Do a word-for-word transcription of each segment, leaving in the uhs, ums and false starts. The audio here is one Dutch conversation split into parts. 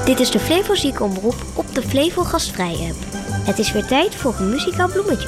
Dit is de Flevo Ziekenomroep op de Flevo Gastvrij app. Het is weer tijd voor een muzikaal bloemetje.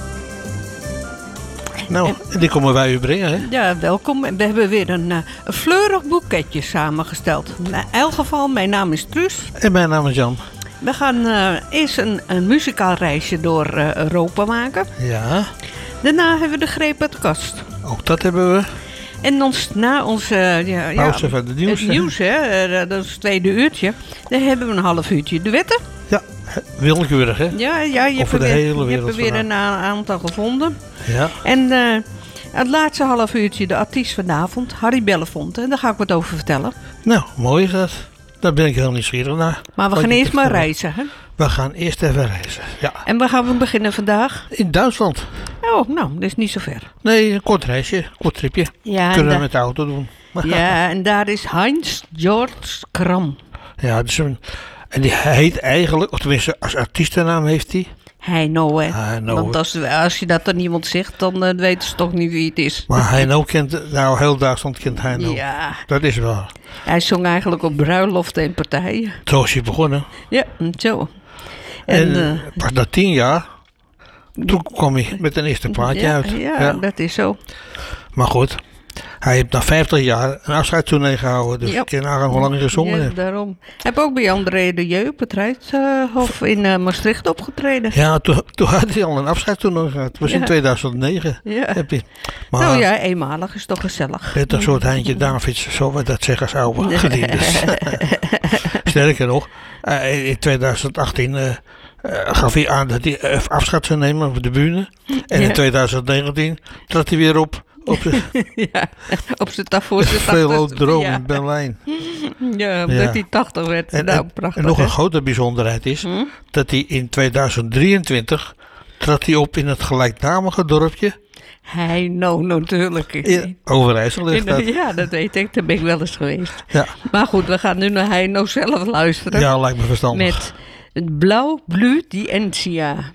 Nou, en die komen wij u brengen, hè? Ja, welkom. We hebben weer een, uh, een fleurig boeketje samengesteld. In elk geval, mijn naam is Truus. En mijn naam is Jan. We gaan uh, eerst een, een muzikaal reisje door uh, Europa maken. Ja. Daarna hebben we de greep uit de kast. Ook dat hebben we. En ons, na ons uh, ja, Pauze van de nieuws. het nieuws, hè, uh, dat is het tweede uurtje. Dan hebben we een half uurtje de wetten. Ja, willekeurig, hè? Ja, ja je, hebt er, de weer, hele je wereld hebt er weer een vandaan. a- aantal gevonden. Ja. En uh, het laatste half uurtje de artiest vanavond, Harry Belafonte. En daar ga ik wat over vertellen. Nou, mooi is dat. Daar ben ik heel nieuwsgierig naar. Maar we Wat gaan je eerst te maar vertellen. reizen, hè? We gaan eerst even reizen, ja. En waar gaan we beginnen vandaag? In Duitsland. Oh, nou, dat is niet zo ver. Nee, een kort reisje, een kort tripje. Ja, Kunnen we en, met de auto doen. da- ja en daar is Heinz Georg Kram. Ja, dus een, en die heet eigenlijk, of tenminste als artiestennaam heeft hij. Heino, hè? Heino. Want als, als je dat aan iemand zegt, dan uh, weten ze toch niet wie het is. Maar Heino kent, nou heel Duitsland kent Heino. Ja, Dat is wel. hij zong eigenlijk op bruiloften en partijen. Zo is hij begonnen. Ja, zo. En, En, uh, pas na tien jaar, toen kwam hij met een eerste plaatje ja, uit. Ja, Ja. dat is zo. Maar goed, hij heeft na vijftig jaar een afscheidstournee gehouden. Dus Ja. ik ken nagaan hoe lang hij gezongen Ja, heeft. daarom. Heb ook bij André de Jeu op het Rijkshof in uh, Maastricht opgetreden. Ja, toen, toen had hij al een afscheidstournee gehad. Het was in Ja. tweeduizend negen. Ja. Heb je. Maar Nou ja, eenmalig is toch gezellig. net een soort Heintje Davids, zo we dat zeggen als oude gediendes. Sterker nog, uh, in tweeduizend achttien uh, uh, gaf hij aan dat hij uh, afscheid zou nemen op de bühne. En Ja. in tweeduizend negentien trad hij weer op op de Ja, op zijn taf voor zijn Velodroom Ja, in Berlijn. ja, omdat Ja. hij tachtig werd. En, nou, en- prachtig. en nog hè? een grote bijzonderheid is Hm? dat hij in tweeduizend drieëntwintig trad hij op in het gelijknamige dorpje Hij, nou, natuurlijk. in Overijssel. Ligt dat. Ja, dat weet ik. Daar ben ik wel eens geweest. Ja. Maar goed, we gaan nu naar Heino zelf luisteren. Ja, lijkt me verstandig. Met het Blauw Blue die Entia.